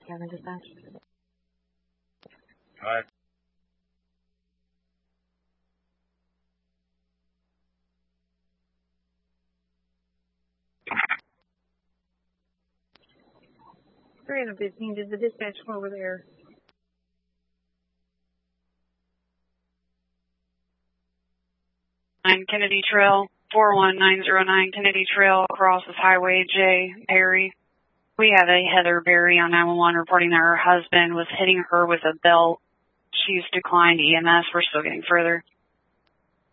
Kevin Dispatch. Hi. Three and 15, did the dispatch come over there? Kennedy Trail, 41909 Kennedy Trail, crosses Highway J, Perry. We have a Heather Berry on 911 reporting that her husband was hitting her with a belt. She's declined EMS. We're still getting further.